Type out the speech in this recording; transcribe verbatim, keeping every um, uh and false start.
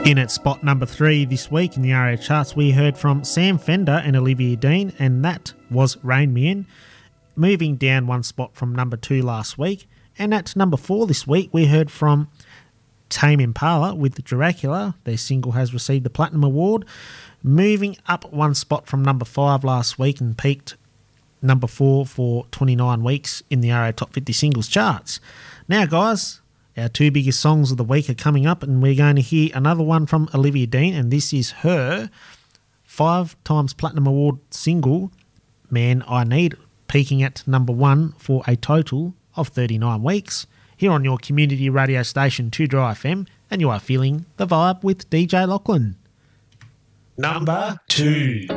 In at spot number three this week in the R A charts, we heard from Sam Fender and Olivia Dean, and that was Rain Me In, moving down one spot from number two last week. And at number four this week, we heard from Tame Impala with Dracula. Their single has received the Platinum Award, moving up one spot from number five last week and peaked number four for twenty-nine weeks in the R A Top fifty Singles charts. Now, guys, our two biggest songs of the week are coming up, and we're going to hear another one from Olivia Dean, and this is her five times Platinum Award single, Man I Need, peaking at number one for a total of thirty-nine weeks, here on your community radio station two Dry F M, and you are feeling the vibe with D J Lachlan. Number two.